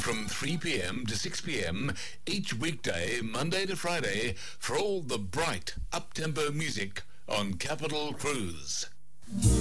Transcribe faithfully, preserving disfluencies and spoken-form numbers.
from three p.m. to six p.m. each weekday, Monday to Friday, for all the bright, up-tempo music on Capital Cruise.